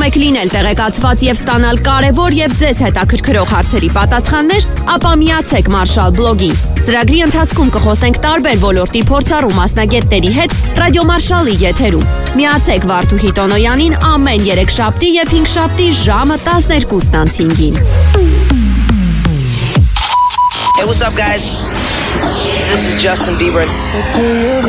եք լինել տեղեկացված եւ ստանալ կարևոր եւ ձեզ հետաքրքրող հարցերի պատասխաններ, ապա միացեք Marshall blog-ին։ Ծրագրի ընթացքում կխոսենք տարբեր ոլորտի փորձառու մասնագետների հետ Ռադիո Marshall-ի եթերում։ Միացեք Վարդուհի Տոնոյանին ամեն 3 շաբթի եւ 5 շաբթի ժամը 12:05-ին։ Hey, what's up, guys? This is Justin Bieber.